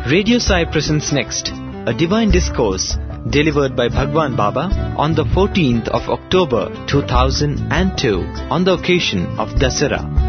Radio Sai presents next a divine discourse delivered by Bhagwan Baba on the 14th of October 2002 on the occasion of Dasara.